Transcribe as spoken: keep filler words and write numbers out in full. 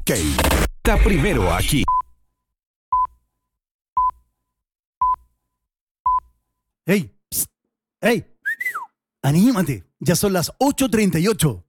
Está primero aquí. ¡Ey! Psst, ¡Ey! ¡Anímate! Ya son las ocho treinta y ocho.